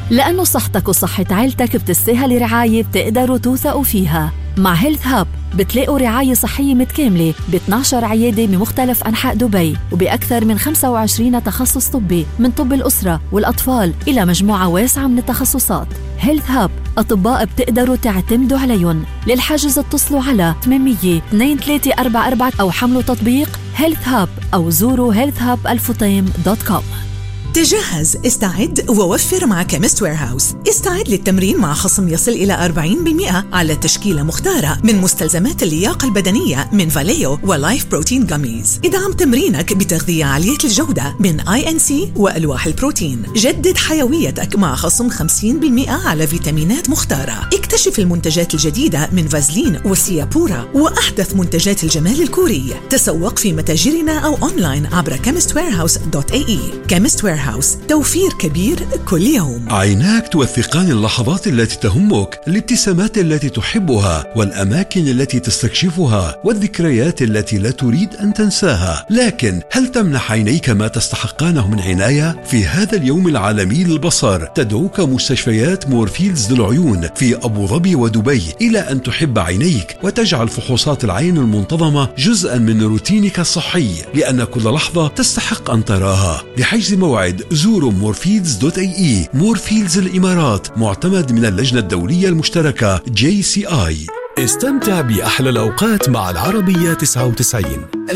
لأنه صحتك وصحة عيلتك بتستاهل رعاية بتقدروا توثقوا فيها. مع هيلث هاب بتلاقوا رعاية صحية متكاملة ب 12 عيادة بمختلف أنحاء دبي وبأكثر من 25 تخصص طبي، من طب الأسرة والأطفال إلى مجموعة واسعة من التخصصات. هيلث هاب أطباء بتقدروا تعتمدوا عليهم. للحجز اتصلوا على 800-2344 أو حملوا تطبيق هيلث هاب أو زوروا healthhubAlfuttaim.com. تجهز، استعد ووفر مع كيمست ويرهاوس. استعد للتمرين مع خصم يصل إلى 40% على تشكيلة مختارة من مستلزمات اللياقة البدنية من فاليو ولايف بروتين جاميز. ادعم تمرينك بتغذية عالية الجودة من INC وألواح البروتين. جدد حيويتك مع خصم 50% على فيتامينات مختارة. اكتشف المنتجات الجديدة من فازلين وسيابورا وأحدث منتجات الجمال الكوري. تسوق في متاجرنا أو أونلاين عبر chemistwarehouse.ae. كيمست ويرهاوس، توفير كبير كل يوم. عيناك توثقان اللحظات التي تهمك، الابتسامات التي تحبها، والأماكن التي تستكشفها، والذكريات التي لا تريد أن تنساها. لكن هل تمنح عينيك ما تستحقانه من عناية؟ في هذا اليوم العالمي للبصر تدعوك مستشفيات مورفيلدز للعيون في أبو ظبي ودبي إلى أن تحب عينيك وتجعل فحوصات العين المنتظمة جزءا من روتينك الصحي، لأن كل لحظة تستحق أن تراها. لحجز موعد زوروا morfields.ae. مورفيلدز الإمارات، معتمد من اللجنة الدولية المشتركة JCI. استمتع بأحلى الأوقات مع العربية 99.